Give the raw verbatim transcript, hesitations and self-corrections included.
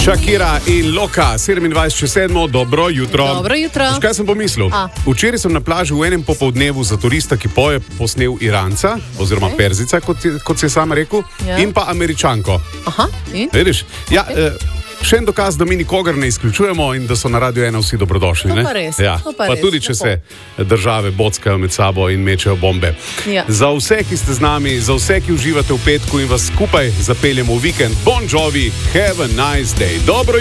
Shakira in Loka, sedemindvajset čez sedmo, dobro jutro. Dobro jutro. Veš, kaj sem pomislil? A. Včeraj sem na plaži v enem popoldnevu za turista, ki poje, posnel Iranca, oziroma Okay. Perzica, kot, je- kot si je sam rekel, Ja. in pa Američanko. Aha, in? Vidiš? Ja, eh, še en dokaz, da mi nikogar ne izključujemo in da so na Radio ena vsi dobrodošli. To ne? pa res, Ja. to pa Pa res, tudi, če lepo. se države bockajo med sabo in mečejo bombe. Ja. Za vse, ki ste z nami, za vse, ki uživate v petku in vas skupaj zapeljemo v vikend, Bon Jovi, have a nice day. Dobro